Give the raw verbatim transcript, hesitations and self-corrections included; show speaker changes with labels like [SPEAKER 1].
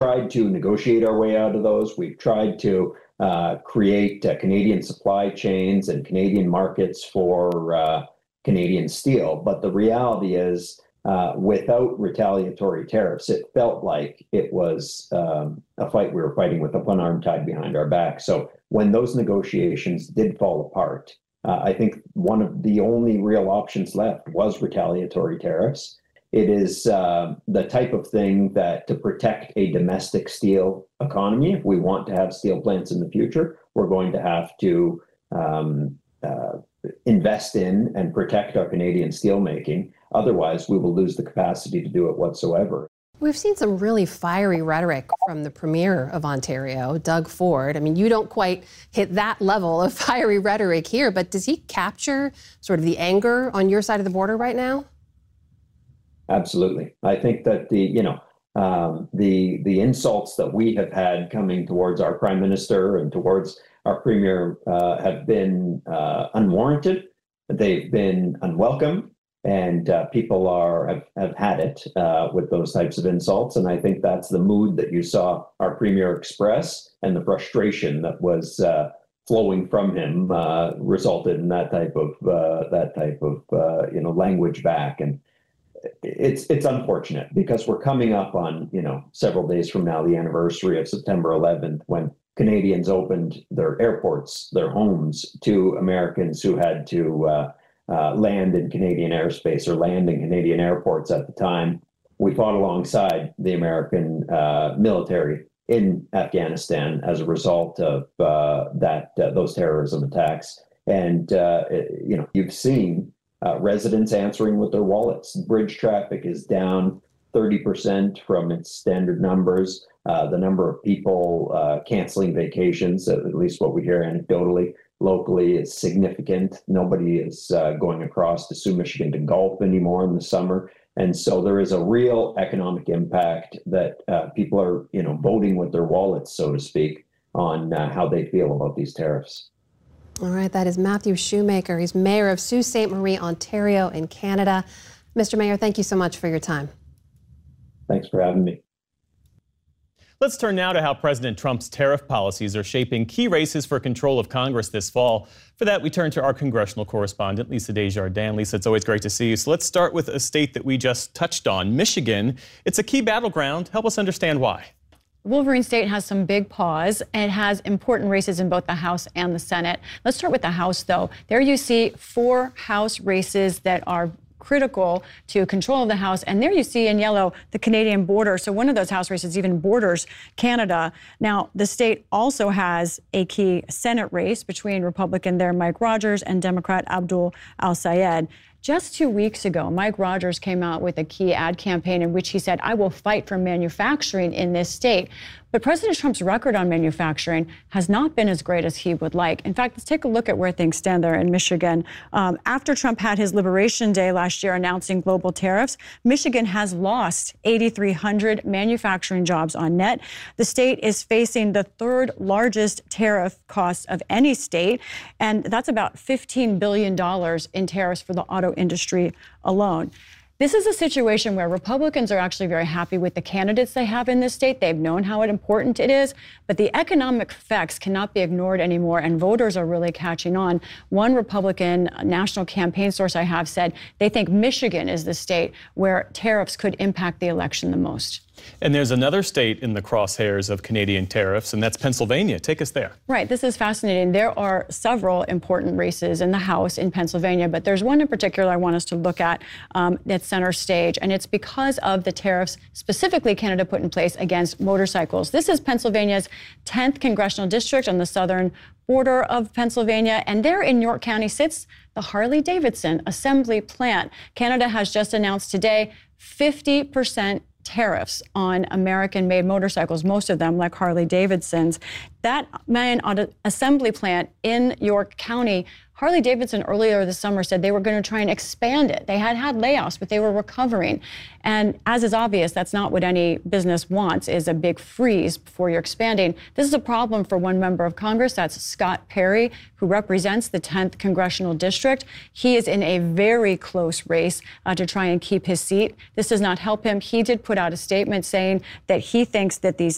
[SPEAKER 1] tried to negotiate our way out of those. We've tried to uh, create uh, Canadian supply chains and Canadian markets for uh, Canadian steel. But the reality is, uh, without retaliatory tariffs, it felt like it was um, a fight we were fighting with one arm tied behind our back. So when those negotiations did fall apart, uh, I think one of the only real options left was retaliatory tariffs. It is uh, the type of thing that, to protect a domestic steel economy, if we want to have steel plants in the future, we're going to have to um, uh, invest in and protect our Canadian steelmaking. Otherwise, we will lose the capacity to do it whatsoever.
[SPEAKER 2] We've seen some really fiery rhetoric from the Premier of Ontario, Doug Ford. I mean, you don't quite hit that level of fiery rhetoric here, but does he capture sort of the anger on your side of the border right now?
[SPEAKER 1] Absolutely. I think that the, you know, um, the the insults that we have had coming towards our Prime Minister and towards our Premier uh, have been uh, unwarranted. They've been unwelcome. And uh, people are have, have had it uh, with those types of insults. And I think that's the mood that you saw our Premier express, and the frustration that was uh, flowing from him uh, resulted in that type of uh, that type of uh, you know language back. And it's it's unfortunate because we're coming up on you know several days from now the anniversary of September eleventh, when Canadians opened their airports, their homes to Americans who had to Uh, Uh, land in Canadian airspace or land in Canadian airports at the time. We fought alongside the American uh, military in Afghanistan as a result of uh, that uh, those terrorism attacks. And, uh, it, you know, you've seen uh, residents answering with their wallets. Bridge traffic is down thirty percent from its standard numbers. Uh, the number of people uh, canceling vacations, at least what we hear anecdotally, locally, is significant. Nobody is uh, going across to Sioux, Michigan to golf anymore in the summer. And so there is a real economic impact that uh, people are, you know, voting with their wallets, so to speak, on uh, how they feel about these tariffs.
[SPEAKER 2] All right, that is Matthew Shoemaker. He's mayor of Sault Ste. Marie, Ontario in Canada. Mister Mayor, thank you so much for your time.
[SPEAKER 1] Thanks for having me.
[SPEAKER 3] Let's turn now to how President Trump's tariff policies are shaping key races for control of Congress this fall. For that, we turn to our congressional correspondent, Lisa Desjardins. Lisa, it's always great to see you. So let's start with a state that we just touched on, Michigan. It's a key battleground. Help us understand why.
[SPEAKER 4] Wolverine State has some big paws. It has important races in both the House and the Senate. Let's start with the House, though. There you see four House races that are critical to control of the House. And there you see in yellow the Canadian border. So one of those House races even borders Canada. Now, the state also has a key Senate race between Republican there Mike Rogers and Democrat Abdul Al-Sayed. Just two weeks ago, Mike Rogers came out with a key ad campaign in which he said, "I will fight for manufacturing in this state." But President Trump's record on manufacturing has not been as great as he would like. In fact, let's take a look at where things stand there in Michigan. Um, after Trump had his Liberation Day last year announcing global tariffs, Michigan has lost eight thousand three hundred manufacturing jobs on net. The state is facing the third largest tariff cost of any state, and that's about fifteen billion dollars in tariffs for the auto industry alone. This is a situation where Republicans are actually very happy with the candidates they have in this state. They've known how important it is, but the economic effects cannot be ignored anymore, and voters are really catching on. One Republican national campaign source I have said they think Michigan is the state where tariffs could impact the election the most.
[SPEAKER 3] And there's another state in the crosshairs of Canadian tariffs, and that's Pennsylvania. Take us there.
[SPEAKER 4] Right. This is fascinating. There are several important races in the House in Pennsylvania, but there's one in particular I want us to look at um, that's center stage, and it's because of the tariffs specifically Canada put in place against motorcycles. This is Pennsylvania's tenth congressional district on the southern border of Pennsylvania, and there in York County sits the Harley-Davidson assembly plant. Canada has just announced today fifty percent tariffs on American-made motorcycles, most of them like Harley-Davidsons. That main assembly plant in York County, Harley-Davidson earlier this summer said they were going to try and expand it. They had had layoffs, but they were recovering. And as is obvious, that's not what any business wants, is a big freeze before you're expanding. This is a problem for one member of Congress. That's Scott Perry, who represents the tenth Congressional District. He is in a very close race uh, to try and keep his seat. This does not help him. He did put out a statement saying that he thinks that these